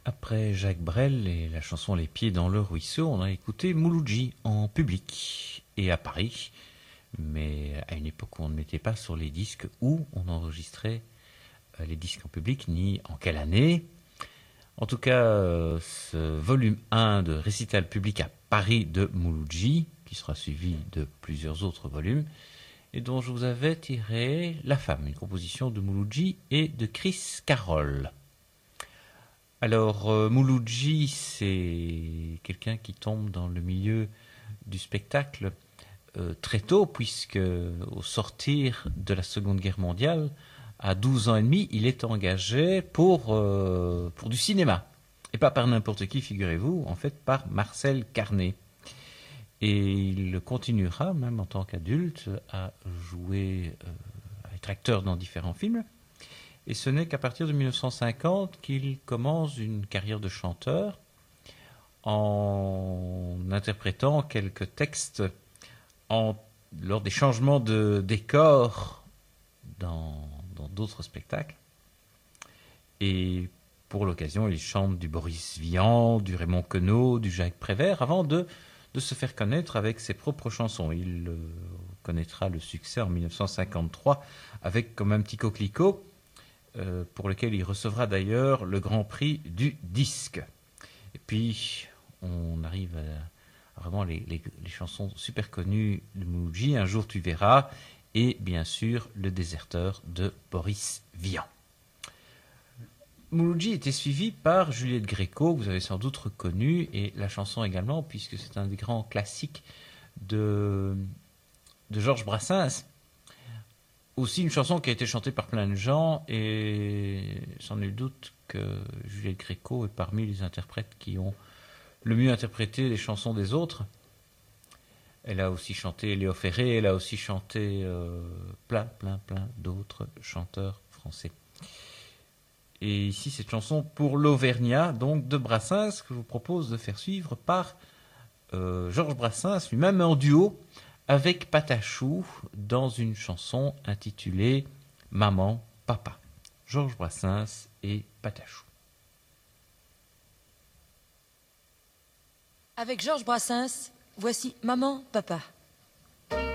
Après Jacques Brel et la chanson Les pieds dans le ruisseau, on a écouté Mouloudji en public et à Paris, mais à une époque où on ne mettait pas sur les disques où on enregistrait les disques en public, ni en quelle année. En tout cas, ce volume 1 de Récital public à Paris de Mouloudji, qui sera suivi de plusieurs autres volumes, et dont je vous avais tiré La Femme, une composition de Mouloudji et de Chris Carroll. Alors, Mouloudji, c'est quelqu'un qui tombe dans le milieu du spectacle très tôt, puisque au sortir de la Seconde Guerre mondiale, à 12 ans et demi, il est engagé pour du cinéma. Et pas par n'importe qui, figurez-vous, en fait par Marcel Carné. Et il continuera, même en tant qu'adulte, à jouer, à être acteur dans différents films. Et ce n'est qu'à partir de 1950 qu'il commence une carrière de chanteur en interprétant quelques textes lors des changements de décor dans d'autres spectacles. Et pour l'occasion, il chante du Boris Vian, du Raymond Queneau, du Jacques Prévert, avant de se faire connaître avec ses propres chansons. Il connaîtra le succès en 1953 avec Comme un petit coquelicot, pour lequel il recevra d'ailleurs le Grand Prix du disque. Et puis, on arrive à vraiment les chansons super connues de Mouloudji, Un jour tu verras, et bien sûr Le déserteur de Boris Vian. Mouloudji était suivi par Juliette Gréco, que vous avez sans doute reconnu, et la chanson également, puisque c'est un des grands classiques de Georges Brassens. Aussi une chanson qui a été chantée par plein de gens, et sans nul doute que Juliette Gréco est parmi les interprètes qui ont le mieux interprété les chansons des autres. Elle a aussi chanté Léo Ferré, elle a aussi chanté plein d'autres chanteurs français. Et ici, cette chanson pour l'Auvergnat, donc de Brassens, que je vous propose de faire suivre par Georges Brassens, lui-même en duo avec Patachou, dans une chanson intitulée Maman, Papa. Georges Brassens et Patachou. Avec Georges Brassens, voici Maman, Papa.